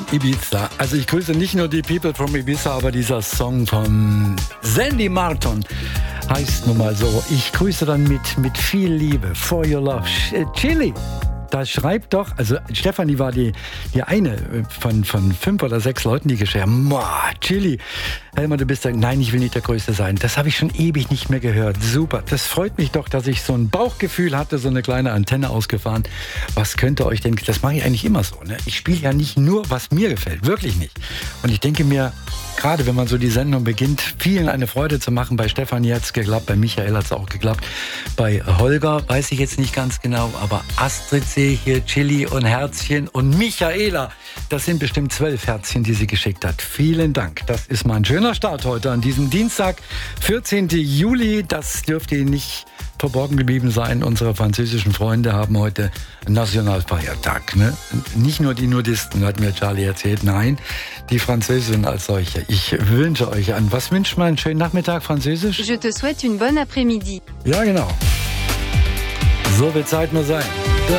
Ibiza. Also ich grüße nicht nur die People from Ibiza, aber dieser Song von Sandy Martin heißt nun mal so. Ich grüße dann mit viel Liebe. For your love. Chili. Da schreibt doch, also Stefanie war die eine von 5 oder 6 Leuten, die geschrieben haben, Chili, Helmer, du bist der, nein, ich will nicht der Größte sein. Das habe ich schon ewig nicht mehr gehört. Super, das freut mich doch, dass ich so ein Bauchgefühl hatte, so eine kleine Antenne ausgefahren. Was könnte euch denn, das mache ich eigentlich immer so, ne? Ich spiele ja nicht nur, was mir gefällt, wirklich nicht. Und ich denke mir, gerade wenn man so die Sendung beginnt, vielen eine Freude zu machen. Bei Stefanie hat es geklappt, bei Michael hat es auch geklappt. Bei Holger weiß ich jetzt nicht ganz genau, aber Astrid sehe ich hier, Chili und Herzchen und Michaela. Das sind bestimmt 12 Herzchen, die sie geschickt hat. Vielen Dank. Das ist mal ein schöner Start heute an diesem Dienstag, 14. Juli. Das dürfte Ihnen nicht verborgen geblieben sein. Unsere französischen Freunde haben heute Nationalfeiertag. Ne? Nicht nur die Nudisten, hat mir Charlie erzählt. Nein, die Französinnen als solche. Ich wünsche euch an. Was wünscht man? Einen schönen Nachmittag, Französisch? Je te souhaite une bonne après-midi. Ja, genau. So wird Zeit nur sein.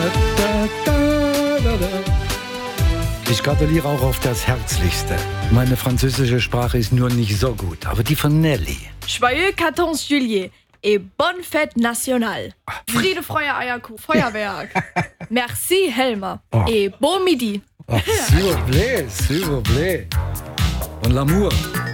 Ich gratuliere auch auf das Herzlichste. Meine französische Sprache ist nur nicht so gut, aber die von Nelly. Joyeux 14 juillet et bonne fête nationale. Friede, Freude, Eierkuchen, Feuerwerk. Merci, Helmer. Et bon midi. S'il vous plaît, s'il vous plaît. Und l'amour.